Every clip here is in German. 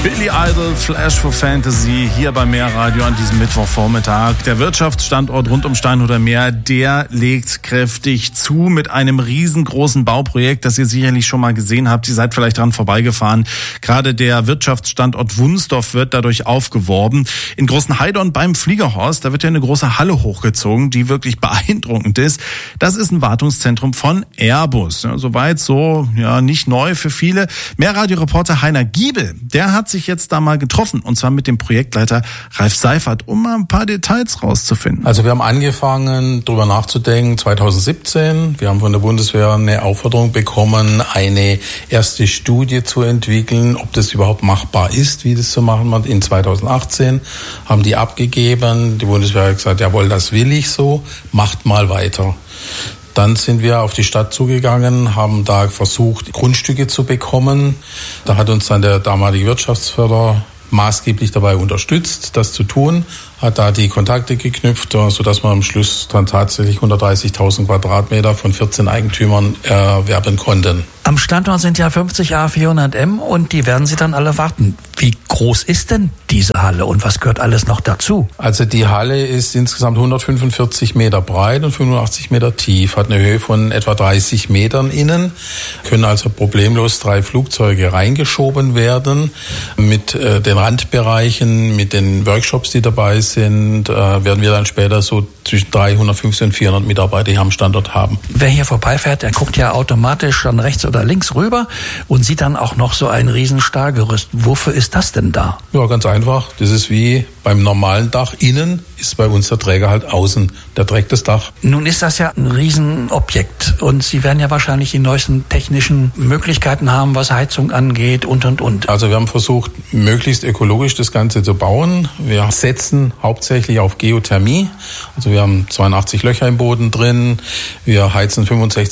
Billy Idol, Flash for Fantasy, hier bei Meerradio an diesem Mittwochvormittag. Der Wirtschaftsstandort rund um Steinhuder Meer, der legt kräftig zu mit einem riesengroßen Bauprojekt, das ihr sicherlich schon mal gesehen habt. Ihr seid vielleicht dran vorbeigefahren. Gerade der Wirtschaftsstandort Wunsdorf wird dadurch aufgeworben. In Großenheidorn beim Fliegerhorst, da wird ja eine große Halle hochgezogen, die wirklich beeindruckend ist. Das ist ein Wartungszentrum von Airbus. Ja, soweit so, ja, nicht neu für viele. Meerradio-Reporter Heiner Giebel, der hat sich jetzt da mal getroffen, und zwar mit dem Projektleiter Ralf Seifert, um mal ein paar Details rauszufinden. Also wir haben angefangen, darüber nachzudenken, 2017. Wir haben von der Bundeswehr eine Aufforderung bekommen, eine erste Studie zu entwickeln, ob das überhaupt machbar ist, wie das zu machen wird. In 2018 haben die abgegeben. Die Bundeswehr hat gesagt, jawohl, das will ich so, macht mal weiter. Dann sind wir auf die Stadt zugegangen, haben da versucht, Grundstücke zu bekommen. Da hat uns dann der damalige Wirtschaftsförderer maßgeblich dabei unterstützt, das zu tun, hat da die Kontakte geknüpft, sodass wir am Schluss dann tatsächlich 130.000 Quadratmeter von 14 Eigentümern erwerben konnten. Am Standort sind ja 50 A400M und die werden Sie dann alle warten. Wie groß ist denn diese Halle und was gehört alles noch dazu? Also die Halle ist insgesamt 145 Meter breit und 85 Meter tief, hat eine Höhe von etwa 30 Metern innen, können also problemlos 3 Flugzeuge reingeschoben werden. Mit den Randbereichen, mit den Workshops, die dabei sind, werden wir dann später so zwischen 350 und 400 Mitarbeiter hier am Standort haben. Wer hier vorbeifährt, der guckt ja automatisch dann rechts oder links rüber und sieht dann auch noch so ein riesen Stahlgerüst. Wofür ist das denn da? Ja, ganz einfach. Das ist wie beim normalen Dach. Innen ist bei uns der Träger halt außen. Der trägt das Dach. Nun ist das ja ein Riesenobjekt und Sie werden ja wahrscheinlich die neuesten technischen Möglichkeiten haben, was Heizung angeht und. Also wir haben versucht, möglichst ökologisch das Ganze zu bauen. Wir setzen hauptsächlich auf Geothermie. Also wir haben 82 Löcher im Boden drin. Wir heizen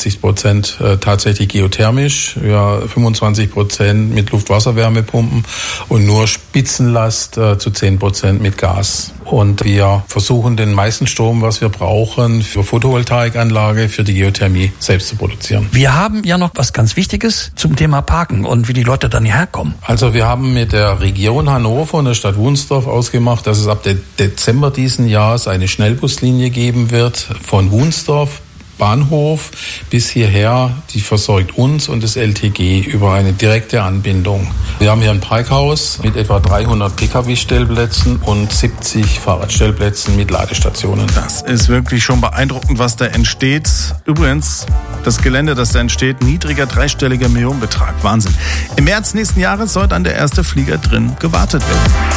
65% tatsächlich geothermisch. Wir 25% mit Luft-Wasser-Wärmepumpen und nur Spitzenlast zu 10% mit Gas. Und wir versuchen den meisten Strom, was wir brauchen, für Photovoltaikanlage, für die Geothermie selbst zu produzieren. Wir haben ja noch was ganz Wichtiges zum Thema Parken und wie die Leute dann hierher kommen. Also wir haben mit der Region Hannover und der Stadt Wunsdorf ausgemacht, dass es ab Dezember diesen Jahres eine Schnellbuslinie geben wird von Wunsdorf Bahnhof bis hierher, die versorgt uns und das LTG über eine direkte Anbindung. Wir haben hier ein Parkhaus mit etwa 300 Pkw-Stellplätzen und 70 Fahrradstellplätzen mit Ladestationen. Das ist wirklich schon beeindruckend, was da entsteht. Übrigens, das Gelände, das da entsteht, niedriger dreistelliger Millionenbetrag. Wahnsinn. Im März nächsten Jahres soll dann der erste Flieger drin gewartet werden.